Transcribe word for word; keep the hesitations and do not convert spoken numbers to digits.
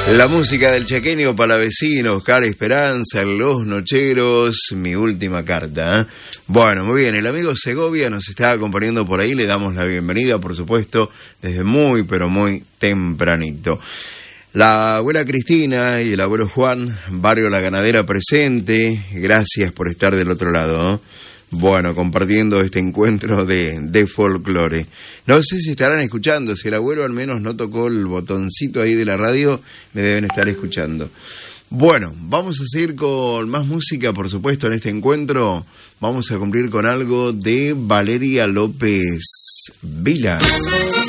La música del chaqueño palavecino, Oscar Esperanza, Los Nocheros, Mi Última Carta. ¿eh? Bueno, muy bien, el amigo Segovia nos está acompañando por ahí, le damos la bienvenida, por supuesto, desde muy, pero muy tempranito. La abuela Cristina y el abuelo Juan, Barrio La Ganadera presente, gracias por estar del otro lado, ¿eh? Bueno, compartiendo este encuentro de, de folclore. No sé si estarán escuchando, si el abuelo al menos no tocó el botoncito ahí de la radio, me deben estar escuchando. Bueno, vamos a seguir con más música, por supuesto, en este encuentro. Vamos a cumplir con algo de Valeria López Vila.